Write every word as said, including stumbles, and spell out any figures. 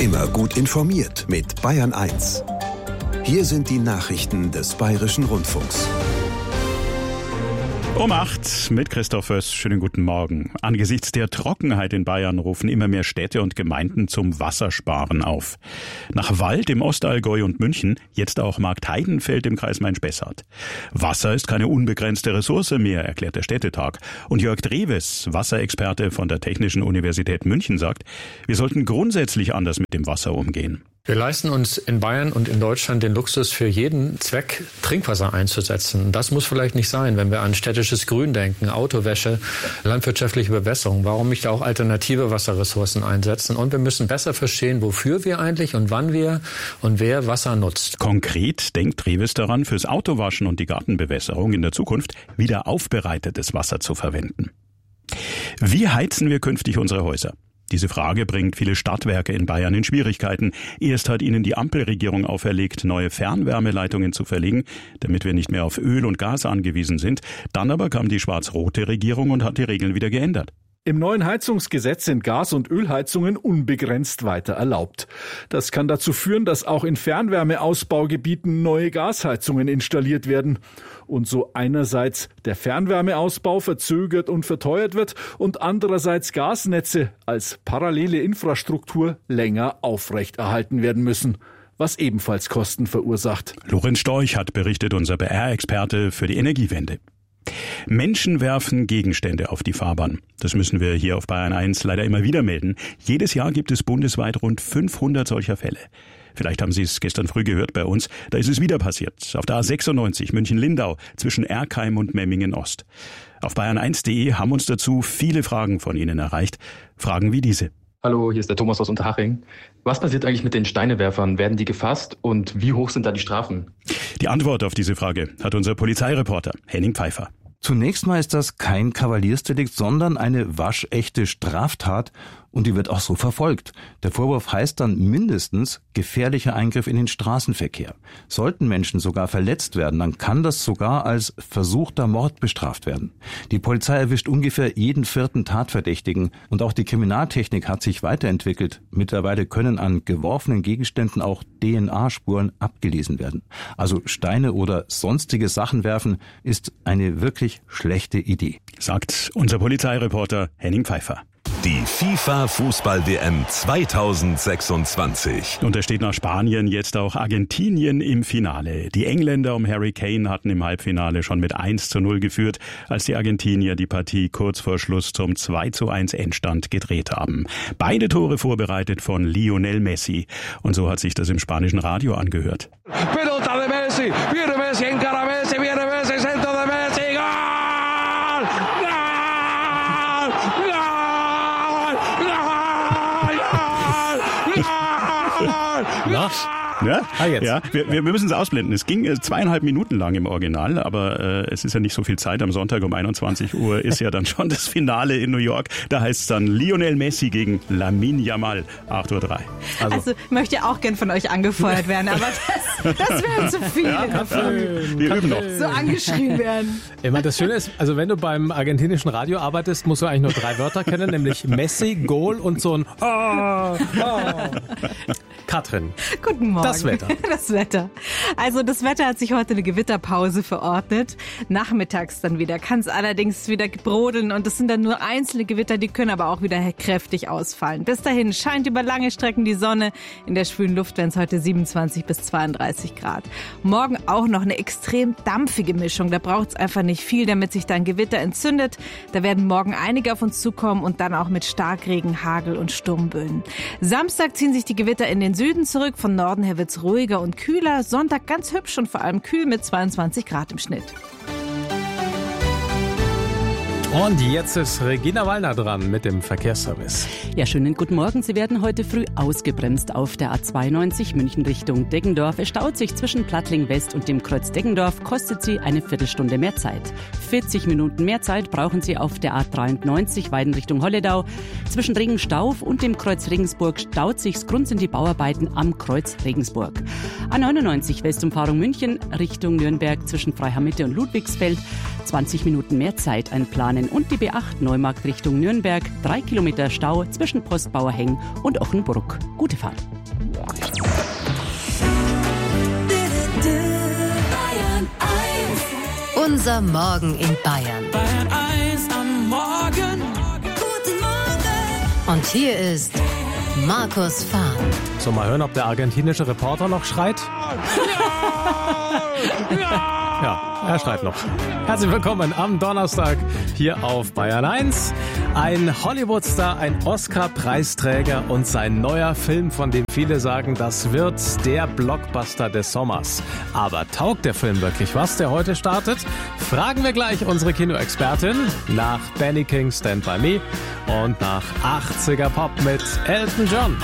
Immer gut informiert mit Bayern eins. Hier sind die Nachrichten des Bayerischen Rundfunks. Um acht mit Christoph Föss. Schönen guten Morgen. Angesichts der Trockenheit in Bayern rufen immer mehr Städte und Gemeinden zum Wassersparen auf. Nach Wald im Ostallgäu und München jetzt auch Marktheidenfeld im Kreis Main-Spessart. Wasser ist keine unbegrenzte Ressource mehr, erklärt der Städtetag. Und Jörg Drewes, Wasserexperte von der Technischen Universität München, sagt, wir sollten grundsätzlich anders mit dem Wasser umgehen. Wir leisten uns in Bayern und in Deutschland den Luxus, für jeden Zweck Trinkwasser einzusetzen. Das muss vielleicht nicht sein, wenn wir an städtisches Grün denken, Autowäsche, landwirtschaftliche Bewässerung. Warum nicht auch alternative Wasserressourcen einsetzen? Und wir müssen besser verstehen, wofür wir eigentlich und wann wir und wer Wasser nutzt. Konkret denkt Trevis daran, fürs Autowaschen und die Gartenbewässerung in der Zukunft wieder aufbereitetes Wasser zu verwenden. Wie heizen wir künftig unsere Häuser? Diese Frage bringt viele Stadtwerke in Bayern in Schwierigkeiten. Erst hat ihnen die Ampelregierung auferlegt, neue Fernwärmeleitungen zu verlegen, damit wir nicht mehr auf Öl und Gas angewiesen sind. Dann aber kam die schwarz-rote Regierung und hat die Regeln wieder geändert. Im neuen Heizungsgesetz sind Gas- und Ölheizungen unbegrenzt weiter erlaubt. Das kann dazu führen, dass auch in Fernwärmeausbaugebieten neue Gasheizungen installiert werden und so einerseits der Fernwärmeausbau verzögert und verteuert wird und andererseits Gasnetze als parallele Infrastruktur länger aufrechterhalten werden müssen, was ebenfalls Kosten verursacht. Lorenz Storch hat berichtet, unser B R-Experte für die Energiewende. Menschen werfen Gegenstände auf die Fahrbahn. Das müssen wir hier auf Bayern eins leider immer wieder melden. Jedes Jahr gibt es bundesweit rund fünfhundert solcher Fälle. Vielleicht haben Sie es gestern früh gehört bei uns. Da ist es wieder passiert. Auf der A sechsundneunzig München-Lindau zwischen Erkheim und Memmingen-Ost. Auf bayern eins punkt de haben uns dazu viele Fragen von Ihnen erreicht. Fragen wie diese. Hallo, hier ist der Thomas aus Unterhaching. Was passiert eigentlich mit den Steinewerfern? Werden die gefasst und wie hoch sind da die Strafen? Die Antwort auf diese Frage hat unser Polizeireporter Henning Pfeiffer. Zunächst mal ist das kein Kavaliersdelikt, sondern eine waschechte Straftat und die wird auch so verfolgt. Der Vorwurf heißt dann mindestens gefährlicher Eingriff in den Straßenverkehr. Sollten Menschen sogar verletzt werden, dann kann das sogar als versuchter Mord bestraft werden. Die Polizei erwischt ungefähr jeden vierten Tatverdächtigen und auch die Kriminaltechnik hat sich weiterentwickelt. Mittlerweile können an geworfenen Gegenständen auch D N A-Spuren abgelesen werden. Also Steine oder sonstige Sachen werfen ist eine wirklich schlechte Idee, sagt unser Polizeireporter Henning Pfeiffer. Die FIFA-Fußball-W M zweitausendsechsundzwanzig. Und da steht nach Spanien jetzt auch Argentinien im Finale. Die Engländer um Harry Kane hatten im Halbfinale schon mit eins zu null geführt, als die Argentinier die Partie kurz vor Schluss zum zwei zu eins Endstand gedreht haben. Beide Tore vorbereitet von Lionel Messi. Und so hat sich das im spanischen Radio angehört. Pelota de Messi, viene Messi, encara Messi, viene Messi, centro de Messi, Gol! Gol! Gol! Na? Ja, ah, jetzt. ja wir, wir müssen es ausblenden. Es ging äh, zweieinhalb Minuten lang im Original, aber äh, es ist ja nicht so viel Zeit. Am Sonntag um einundzwanzig Uhr ist ja dann schon das Finale in New York. Da heißt es dann Lionel Messi gegen Lamine Yamal, acht Uhr drei. Also, also möchte auch gern von euch angefeuert werden, aber das, das wäre zu viel. Ja, ja, wir üben noch. So angeschrien werden. Ich meine, das Schöne ist, also wenn du beim argentinischen Radio arbeitest, musst du eigentlich nur drei Wörter kennen, nämlich Messi, Goal und so ein oh, oh. Katrin. Guten Morgen. Das Wetter. Das Wetter. Also das Wetter hat sich heute eine Gewitterpause verordnet. Nachmittags dann wieder kann es allerdings wieder brodeln und das sind dann nur einzelne Gewitter, die können aber auch wieder kräftig ausfallen. Bis dahin scheint über lange Strecken die Sonne. In der schwülen Luft werden es heute siebenundzwanzig bis zweiunddreißig Grad. Morgen auch noch eine extrem dampfige Mischung. Da braucht es einfach nicht viel, damit sich dann Gewitter entzündet. Da werden morgen einige auf uns zukommen und dann auch mit Starkregen, Hagel und Sturmböen. Samstag ziehen sich die Gewitter in den Süden zurück. Von Norden her wird's ruhiger und kühler. Sonntag ganz hübsch und vor allem kühl mit zweiundzwanzig Grad im Schnitt. Und jetzt ist Regina Wallner dran mit dem Verkehrsservice. Ja, schönen guten Morgen. Sie werden heute früh ausgebremst auf der A zweiundneunzig München Richtung Deggendorf. Es staut sich zwischen Plattling West und dem Kreuz Deggendorf, kostet Sie eine Viertelstunde mehr Zeit. vierzig Minuten mehr Zeit brauchen Sie auf der A dreiundneunzig Weiden Richtung Holledau. Zwischen Regenstauf und dem Kreuz Regensburg staut sich Grund sind die Bauarbeiten am Kreuz Regensburg. A neunundneunzig Westumfahrung München Richtung Nürnberg zwischen Freiham-Mitte und Ludwigsfeld. zwanzig Minuten mehr Zeit einplanen. Und die B acht Neumarkt Richtung Nürnberg. Drei Kilometer Stau zwischen Postbauerheng und Ochenbruck. Gute Fahrt. Unser Morgen in Bayern. Bayern eins am Morgen. Guten Morgen. Und hier ist Markus Fahr. So, mal hören, ob der argentinische Reporter noch schreit. Ja, er schreit noch. Herzlich willkommen am Donnerstag hier auf Bayern eins. Ein Hollywood-Star, ein Oscar-Preisträger und sein neuer Film, von dem viele sagen, das wird der Blockbuster des Sommers. Aber taugt der Film wirklich was, der heute startet? Fragen wir gleich unsere Kinoexpertin nach Benny King Stand By Me und nach achtziger Pop mit Elton John.